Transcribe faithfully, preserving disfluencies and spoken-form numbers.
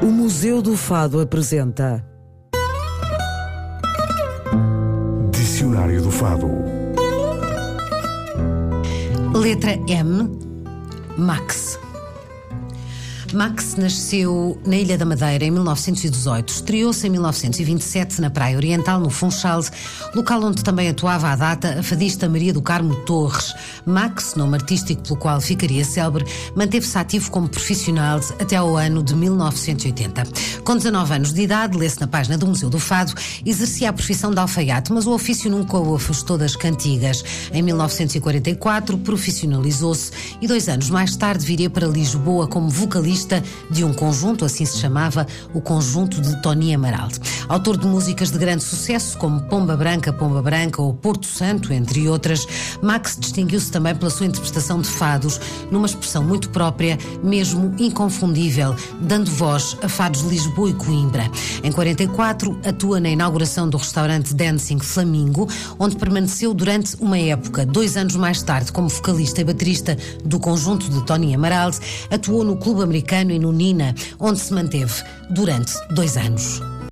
O Museu do Fado apresenta Dicionário do Fado. Letra M. Max. Max nasceu na Ilha da Madeira em mil novecentos e dezoito. Estreou-se em mil novecentos e vinte e sete na Praia Oriental, no Funchal, local onde também atuava à data a fadista Maria do Carmo Torres. Max, nome artístico pelo qual ficaria célebre, manteve-se ativo como profissional até ao ano de mil novecentos e oitenta. Com dezanove anos de idade, lê-se na página do Museu do Fado, exercia a profissão de alfaiate, mas o ofício nunca o afastou das cantigas. Em mil novecentos e quarenta e quatro, profissionalizou-se e dois anos mais tarde viria para Lisboa como vocalista de um conjunto, assim se chamava, o Conjunto de Tony Amaral. Autor de músicas de grande sucesso, como Pomba Branca, Pomba Branca ou Porto Santo, entre outras, Max distinguiu-se também pela sua interpretação de fados, numa expressão muito própria, mesmo inconfundível, dando voz a fados de Lisboa e Coimbra. Em quarenta e quatro, atua na inauguração do restaurante Dancing Flamingo, onde permaneceu durante uma época. Dois anos mais tarde, como vocalista e baterista do Conjunto de Tony Amaral, atuou no Clube Americano e no Nina, onde se manteve durante dois anos.